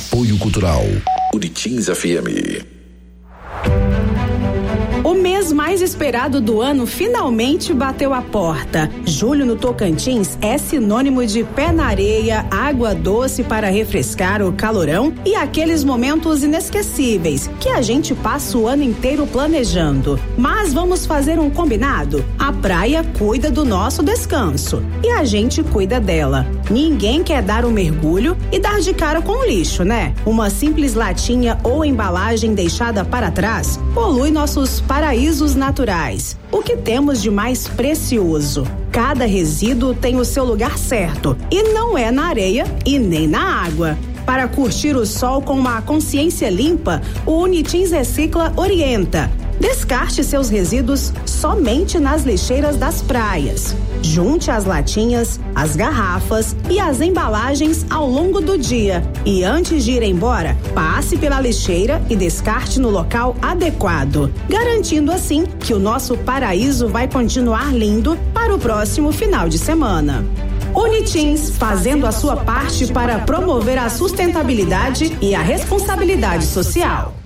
Apoio Cultural Unitins FM. O mês mais esperado do ano finalmente bateu a porta. Julho no Tocantins é sinônimo de pé na areia, água doce para refrescar o calorão e aqueles momentos inesquecíveis que a gente passa o ano inteiro planejando. Mas vamos fazer um combinado? A praia cuida do nosso descanso e a gente cuida dela. Ninguém quer dar um mergulho e dar de cara com o lixo, né? Uma simples latinha ou embalagem deixada para trás polui nossos paraísos naturais. O que temos de mais precioso? Cada resíduo tem o seu lugar certo e não é na areia e nem na água. Para curtir o sol com uma consciência limpa, o Unitins Recicla orienta. Descarte seus resíduos somente nas lixeiras das praias. Junte as latinhas, as garrafas e as embalagens ao longo do dia. E antes de ir embora, passe pela lixeira e descarte no local adequado, garantindo assim que o nosso paraíso vai continuar lindo para o próximo final de semana. Unitins, fazendo a sua parte para promover a sustentabilidade e a responsabilidade social.